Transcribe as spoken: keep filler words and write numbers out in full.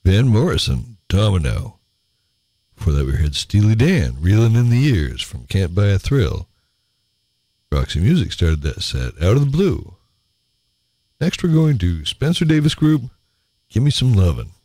Van Morrison, Domino. Before that, we heard Steely Dan, Reelin' in the Years from Can't Buy a Thrill. Roxy Music started that set, Out of the Blue. Next, we're going to Spencer Davis Group, Give Me Some Lovin'.